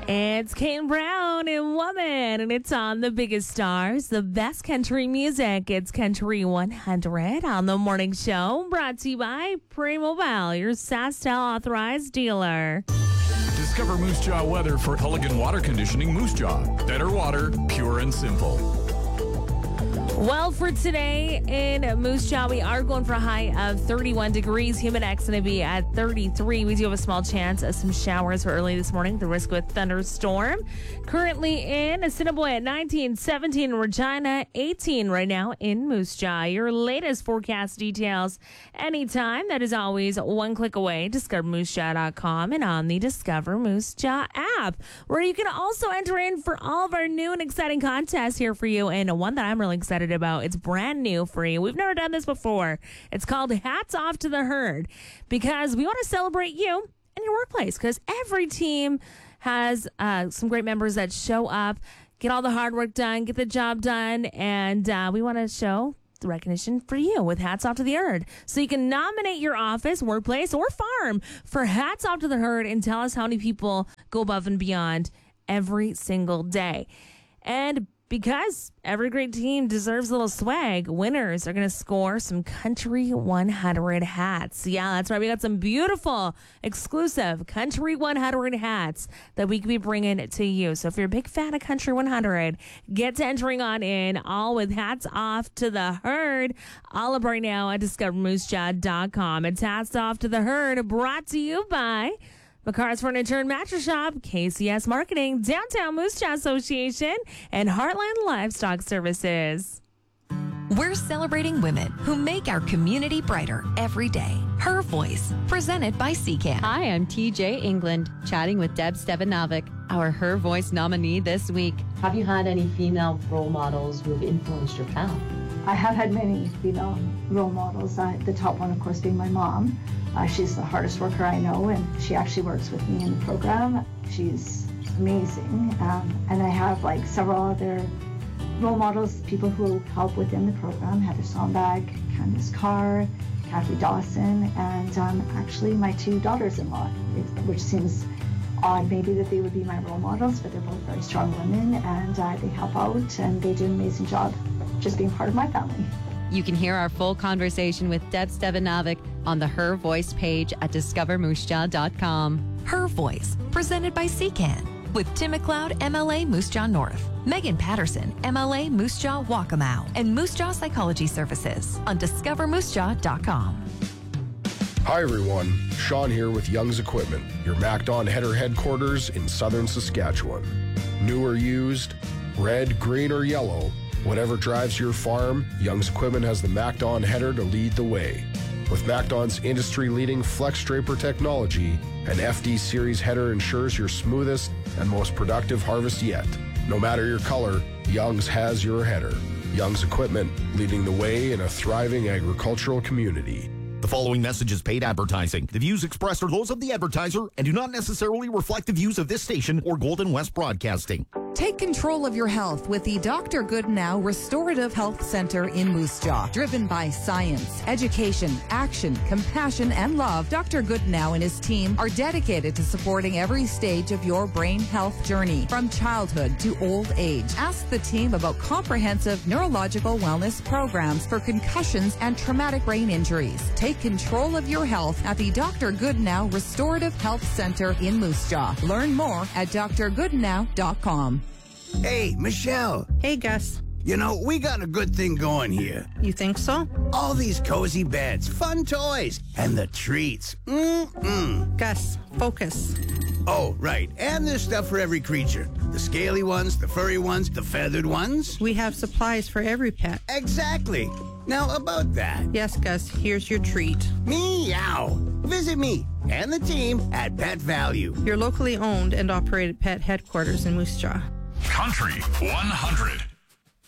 It's Kane Brown and Woman, and it's on the biggest stars, the best country music. It's Country 100 on the morning show, brought to you by Pre-Mobile, your SaskTel authorized dealer. Discover Moose Jaw weather for Culligan Water Conditioning Moose Jaw. Better water, pure and simple. Well, for today in Moose Jaw, we are going for a high of 31 degrees. Humidex going to be at 33. We do have a small chance of some showers for early this morning. The risk with thunderstorm. Currently in Assiniboia at 19, 17 in Regina, 18 right now in Moose Jaw. Your latest forecast details anytime. That is always one click away. DiscoverMooseJaw.com and on the Discover Moose Jaw app, where you can also enter in for all of our new and exciting contests here for you. And one that I'm really excited about. It's brand new for you. We've never done this before. It's called Hats Off to the Herd, because we want to celebrate you and your workplace, because every team has some great members that show up, get all the hard work done, get the job done, and we want to show the recognition for you with Hats Off to the Herd. So you can nominate your office, workplace, or farm for Hats Off to the Herd and tell us how many people go above and beyond every single day. And because every great team deserves a little swag, winners are going to score some Country 100 hats. Yeah, that's right. We got some beautiful, exclusive Country 100 hats that we could be bringing to you. So if you're a big fan of Country 100, get to entering on in, all with Hats Off to the Herd. All up right now at DiscoverMooseJaw.com. It's Hats Off to the Herd, brought to you by McCar's Furniture and Mattress Shop, KCS Marketing, Downtown Moose Jaw Association, and Heartland Livestock Services. We're celebrating women who make our community brighter every day. Her Voice, presented by CCAN. Hi, I'm TJ England, chatting with Deb Stevanovic, our Her Voice nominee this week. Have you had any female role models who have influenced your path? I have had many female role models. The top one, of course, being my mom. She's the hardest worker I know, and she actually works with me in the program. She's amazing. And I have several other role models, people who help within the program: Heather Sombag, Candace Carr, Kathy Dawson, and actually my two daughters-in-law, which seems odd maybe that they would be my role models, but they're both very strong women, and they help out, and they do an amazing job just being part of my family. You can hear our full conversation with Deb Stevanovic on the Her Voice page at DiscoverMooseJaw.com. Her Voice, presented by CCAN, with Tim McLeod, MLA Moose Jaw North, Megan Patterson, MLA Moose Jaw Waccamaw, and Moose Jaw Psychology Services on DiscoverMooseJaw.com. Hi everyone, Sean here with Young's Equipment, your MacDon header headquarters in southern Saskatchewan. New or used, red, green, or yellow, whatever drives your farm, Young's Equipment has the MacDon header to lead the way. With MacDon's industry-leading Flex Draper technology, an FD Series header ensures your smoothest and most productive harvest yet. No matter your color, Young's has your header. Young's Equipment, leading the way in a thriving agricultural community. The following message is paid advertising. The views expressed are those of the advertiser and do not necessarily reflect the views of this station or Golden West Broadcasting. Take control of your health with the Dr. Goodnow Restorative Health Center in Moose Jaw. Driven by science, education, action, compassion, and love, Dr. Goodnow and his team are dedicated to supporting every stage of your brain health journey, from childhood to old age. Ask the team about comprehensive neurological wellness programs for concussions and traumatic brain injuries. Take control of your health at the Dr. Goodnow Restorative Health Center in Moose Jaw. Learn more at drgoodnow.com. Hey, Michelle. Hey, Gus. You know, we got a good thing going here. You think so? All these cozy beds, fun toys, and the treats. Gus, focus. Oh, right. And there's stuff for every creature. The scaly ones, the furry ones, the feathered ones. We have supplies for every pet. Exactly. Now, about that. Yes, Gus, here's your treat. Meow. Visit me and the team at Pet Value, your locally owned and operated pet headquarters in Moose Jaw. Country 100.